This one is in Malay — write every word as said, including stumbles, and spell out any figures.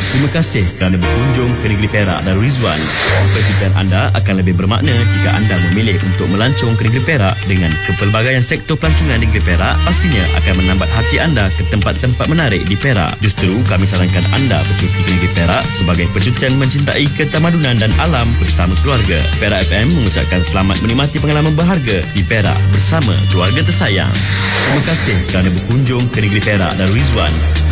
Terima kasih kerana berkunjung ke negeri Perak dan Rizwan. Percutian anda akan lebih bermakna jika anda memilih untuk melancong ke negeri Perak. Dengan kepelbagaian sektor pelancongan negeri Perak, pastinya akan menambat hati anda ke tempat-tempat menarik di Perak. Justru kami sarankan anda bercuti ke negeri Perak sebagai percutian mencintai ketamadunan dan alam bersama keluarga. Perak F M mengucapkan selamat menikmati pengalaman berharga di Perak bersama keluarga tersayang. Terima kasih kerana berkunjung ke negeri Perak dan Rizwan.